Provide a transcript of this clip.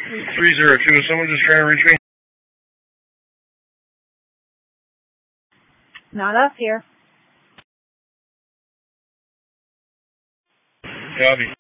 302, is someone just trying to reach me? Not us here. Copy.